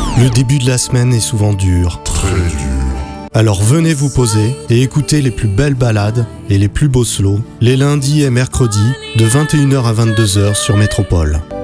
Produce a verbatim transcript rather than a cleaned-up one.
Le début de la semaine est souvent dur. Très dur. Alors venez vous poser et écoutez les plus belles balades et les plus beaux slows les lundis et mercredis de vingt et une heures à vingt-deux heures sur Métropole.